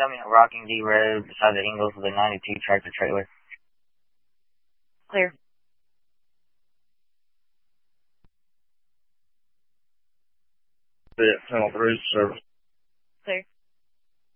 got me at Rocking D Road beside the Ingles with a 92 tractor trailer. Clear. Tunnel 3 service. Clear.